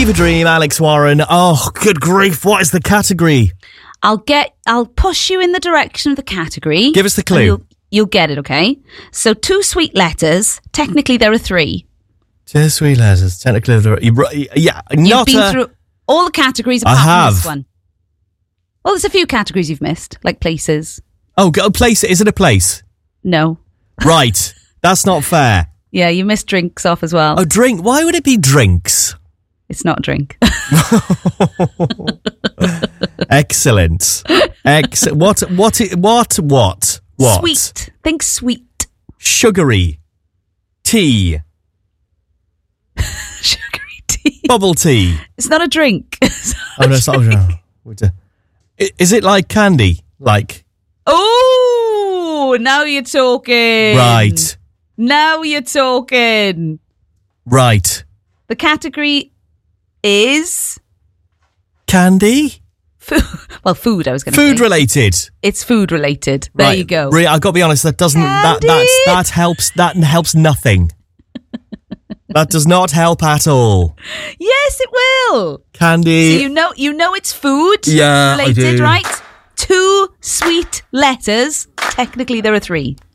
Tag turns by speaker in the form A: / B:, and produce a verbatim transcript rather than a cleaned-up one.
A: Fever Dream, Alex Warren. Oh, good grief. What is the category?
B: I'll get. I'll push you in the direction of the category.
A: Give us the clue.
B: You'll, you'll get it, okay? So two sweet letters. Technically, there are three.
A: Two sweet letters. Technically, there are, yeah,
B: You've
A: not
B: been
A: a,
B: through all the categories
A: I
B: apart
A: have.
B: from this one. Well, there's a few categories you've missed, like places.
A: Oh, go place. Is it a place?
B: No.
A: Right. That's not fair.
B: Yeah, you missed drinks off as well.
A: Oh, drink. Why would it be drinks?
B: It's not a drink.
A: Excellent. Ex- what, what, i- what, what, what?
B: Sweet. Think sweet.
A: Sugary. Tea.
B: Sugary tea.
A: Bubble tea.
B: It's not a drink. It's
A: Oh,
B: not
A: no,
B: a
A: it's not-
B: drink.
A: oh, I- Is it like candy? Like,
B: Oh, now you're talking.
A: right,
B: Now you're talking.
A: right.
B: The category is
A: Candy?
B: food. Well, food, I was going to say.
A: Food related.
B: It's food related. There
A: Right.
B: you go.
A: Re- I got to be honest, that doesn't, that,
B: Candy.
A: that's, that helps, that helps nothing. That does not help at all.
B: Yes, it will.
A: Candy.
B: So you know, you know it's food
A: Yeah, I
B: related,
A: do.
B: right? Two sweet letters. Technically, there are three.